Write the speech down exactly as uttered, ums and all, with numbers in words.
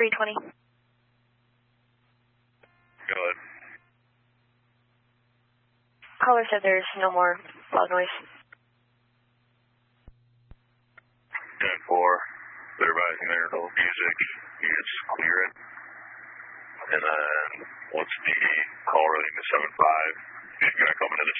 three twenty. Go ahead. Caller said there's no more loud noise. ten four, they're advising there, no music, you just clear it. And then once the call rating is seven five, he's going to come into the